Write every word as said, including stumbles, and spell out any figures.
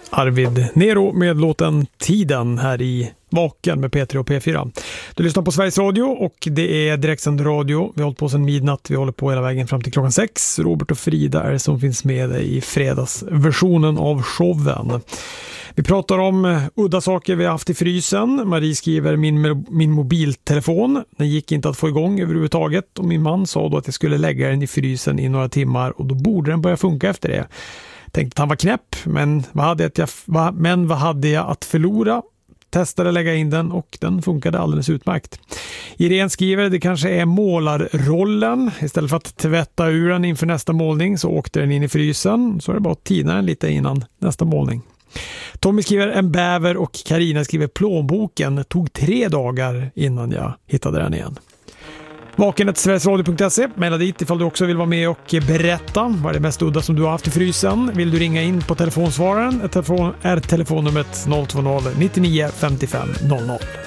Arvid Nero med låten Tiden här i Vaken med P tre och P fyra. Du lyssnar på Sveriges Radio och det är direktsänd radio. Vi har hållit på sedan midnatt, vi håller på hela vägen fram till klockan sex. Robert och Frida är det som finns med i fredagsversionen av showen. Vi pratar om udda saker vi har haft i frysen. Marie skriver min, min mobiltelefon. Den gick inte att få igång överhuvudtaget och min man sa då att jag skulle lägga den i frysen i några timmar och då borde den börja funka efter det. Tänkte att han var knäpp, men vad hade jag, vad, men vad hade jag att förlora? Testade lägga in den och den funkade alldeles utmärkt. Irene skriver det kanske är målarrollen. Istället för att tvätta ur den inför nästa målning så åkte den in i frysen. Så är det bara att tina den lite innan nästa målning. Tommy skriver en bäver och Karina skriver plånboken. Tog tre dagar innan jag hittade den igen. Vaken ett sverigesradio punkt se. Maila dit ifall du också vill vara med och berätta vad är det mest udda som du har haft i frysen. Vill du ringa in på telefonsvararen? Telefon är telefonnumret noll två noll nio nio fem fem noll noll.